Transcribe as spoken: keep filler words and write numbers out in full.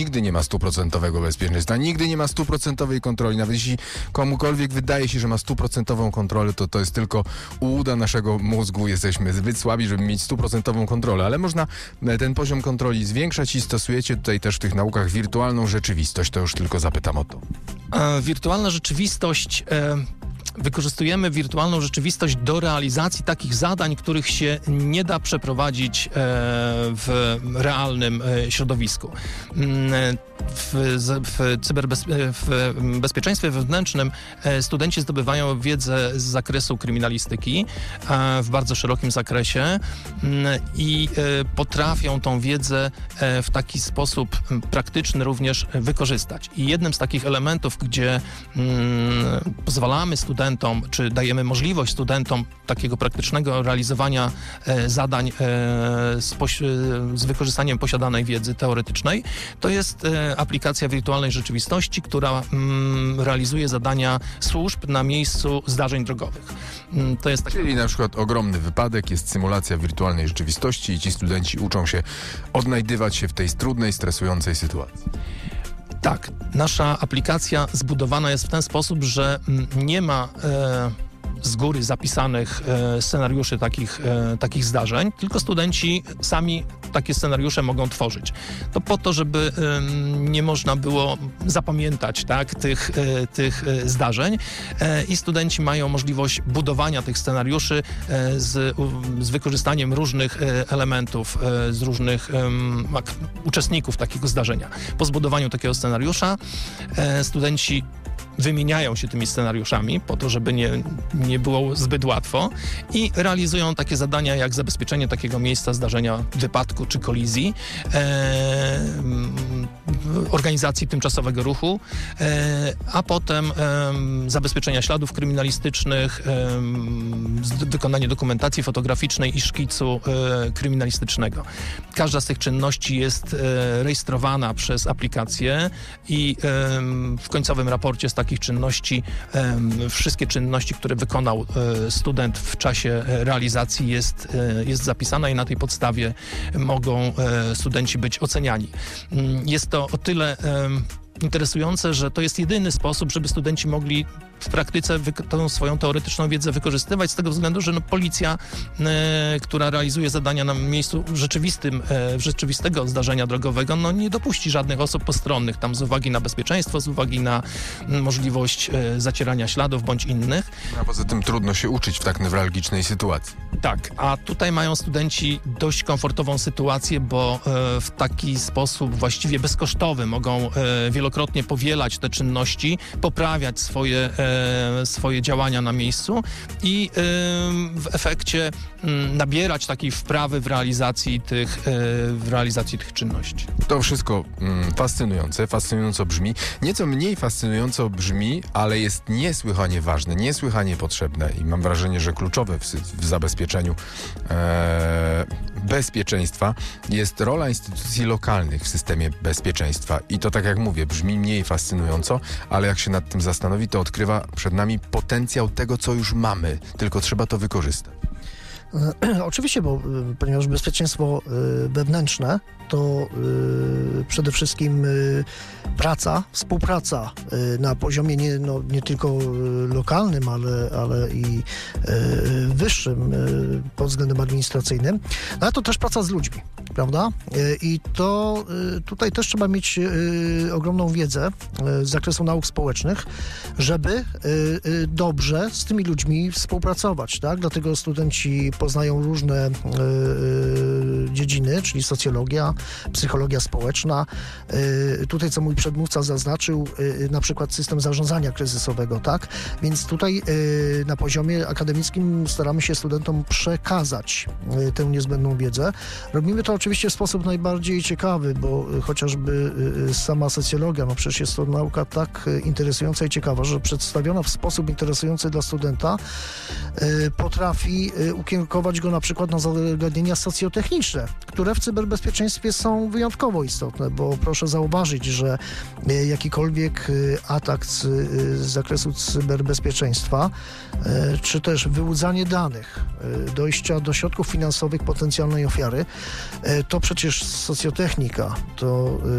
nigdy nie ma stuprocentowego bezpieczeństwa, nigdy nie ma stuprocentowej kontroli. Nawet jeśli komukolwiek wydaje się, że ma stuprocentową kontrolę, to to jest tylko ułuda naszego mózgu. Jesteśmy zbyt słabi, żeby mieć stuprocentową kontrolę, ale można ten poziom kontroli zwiększać i stosujecie tutaj też w tych naukach wirtualną rzeczywistość. To już tylko zapytam o to. E, wirtualna rzeczywistość... E... Wykorzystujemy wirtualną rzeczywistość do realizacji takich zadań, których się nie da przeprowadzić e, w realnym e, środowisku. W, w, cyberbez, w bezpieczeństwie wewnętrznym e, studenci zdobywają wiedzę z zakresu kryminalistyki e, w bardzo szerokim zakresie m, i e, potrafią tą wiedzę e, w taki sposób praktyczny również wykorzystać. I jednym z takich elementów, gdzie m, pozwalamy studentom, czy dajemy możliwość studentom takiego praktycznego realizowania e, zadań e, z, poś- z wykorzystaniem posiadanej wiedzy teoretycznej, to jest e, aplikacja wirtualnej rzeczywistości, która mm, realizuje zadania służb na miejscu zdarzeń drogowych. Mm, to jest tak... Czyli na przykład ogromny wypadek, jest symulacja wirtualnej rzeczywistości i ci studenci uczą się odnajdywać się w tej trudnej, stresującej sytuacji. Tak, nasza aplikacja zbudowana jest w ten sposób, że mm, nie ma e, z góry zapisanych e, scenariuszy takich, e, takich zdarzeń, tylko studenci sami takie scenariusze mogą tworzyć. To po to, żeby e, nie można było zapamiętać tak, tych, e, tych e, zdarzeń e, i studenci mają możliwość budowania tych scenariuszy e, z, u, z wykorzystaniem różnych e, elementów, e, z różnych e, ak- uczestników takiego zdarzenia. Po zbudowaniu takiego scenariusza e, studenci wymieniają się tymi scenariuszami po to, żeby nie, nie było zbyt łatwo i realizują takie zadania jak zabezpieczenie takiego miejsca zdarzenia wypadku czy kolizji, e, organizacji tymczasowego ruchu, e, a potem e, zabezpieczenia śladów kryminalistycznych, e, wykonanie dokumentacji fotograficznej i szkicu e, kryminalistycznego. Każda z tych czynności jest e, rejestrowana przez aplikację i e, w końcowym raporcie z takich czynności, e, wszystkie czynności, które wykonał e, student w czasie realizacji jest, e, jest zapisana i na tej podstawie mogą e, studenci być oceniani. Jest to o tyle e, interesujące, że to jest jedyny sposób, żeby studenci mogli w praktyce wy- tą swoją teoretyczną wiedzę wykorzystywać z tego względu, że no, policja, e, która realizuje zadania na miejscu rzeczywistym, e, rzeczywistego zdarzenia drogowego, no nie dopuści żadnych osób postronnych tam z uwagi na bezpieczeństwo, z uwagi na m, możliwość e, zacierania śladów bądź innych. A poza tym trudno się uczyć w tak newralgicznej sytuacji. Tak, a tutaj mają studenci dość komfortową sytuację, bo e, w taki sposób właściwie bezkosztowy mogą e, wielokrotnie powielać te czynności, poprawiać swoje e, swoje działania na miejscu i y, w efekcie y, nabierać takiej wprawy w realizacji tych, y, w realizacji tych czynności. To wszystko mm, fascynujące, fascynująco brzmi. Nieco mniej fascynująco brzmi, ale jest niesłychanie ważne, niesłychanie potrzebne i mam wrażenie, że kluczowe w, w zabezpieczeniu e, bezpieczeństwa jest rola instytucji lokalnych w systemie bezpieczeństwa. I to, tak jak mówię, brzmi mniej fascynująco, ale jak się nad tym zastanowi, to odkrywa przed nami potencjał tego, co już mamy, tylko trzeba to wykorzystać. Oczywiście, bo ponieważ bezpieczeństwo wewnętrzne to przede wszystkim praca, współpraca na poziomie nie, no, nie tylko lokalnym, ale, ale i wyższym pod względem administracyjnym, ale to też praca z ludźmi, prawda? I to tutaj też trzeba mieć ogromną wiedzę z zakresu nauk społecznych, żeby dobrze z tymi ludźmi współpracować, tak? Dlatego studenci poznają różne y, dziedziny, czyli socjologia, psychologia społeczna. Y, tutaj, co mój przedmówca zaznaczył, y, na przykład system zarządzania kryzysowego, tak? Więc tutaj y, na poziomie akademickim staramy się studentom przekazać y, tę niezbędną wiedzę. Robimy to oczywiście w sposób najbardziej ciekawy, bo y, chociażby y, sama socjologia, no przecież jest to nauka tak y, interesująca i ciekawa, że przedstawiona w sposób interesujący dla studenta y, potrafi y, ukierunkować go na przykład na zagadnienia socjotechniczne, które w cyberbezpieczeństwie są wyjątkowo istotne, bo proszę zauważyć, że jakikolwiek atak z, z zakresu cyberbezpieczeństwa, czy też wyłudzanie danych, dojścia do środków finansowych potencjalnej ofiary, to przecież socjotechnika, to